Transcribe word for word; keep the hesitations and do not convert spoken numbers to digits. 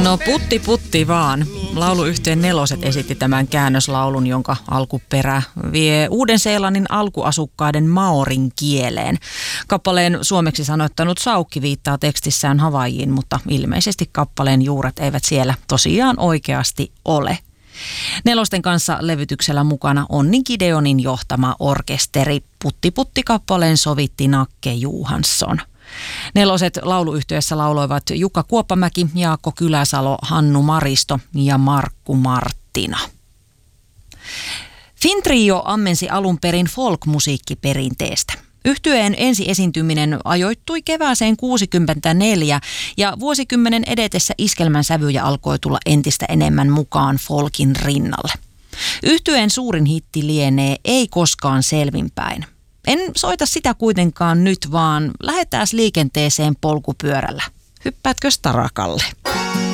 No putti putti vaan. Lauluyhtyeen Neloset esitti tämän käännöslaulun, jonka alkuperä vie Uuden-Seelannin alkuasukkaiden maorin kieleen. Kappaleen suomeksi sanoittanut Saukki viittaa tekstissään Havajiin, mutta ilmeisesti kappaleen juuret eivät siellä tosiaan oikeasti ole. Nelosten kanssa levytyksellä mukana Onni Gideonin johtama orkesteri. Putti putti kappaleen sovitti Nakke Johansson. Neloset lauluyhtyessä lauloivat Jukka Kuoppamäki, Jaakko Kyläsalo, Hannu Maristo ja Markku Marttina. Fintrio ammensi alun perin folk-musiikkiperinteestä. Yhtyeen ensi esiintyminen ajoittui kevääseen kuusikymmentäneljä ja vuosikymmenen edetessä iskelmän sävyjä alkoi tulla entistä enemmän mukaan folkin rinnalle. Yhtyeen suurin hitti lienee Ei koskaan selvinpäin. En soita sitä kuitenkaan nyt, vaan lähdetään liikenteeseen polkupyörällä. Hyppäätkö starakalle?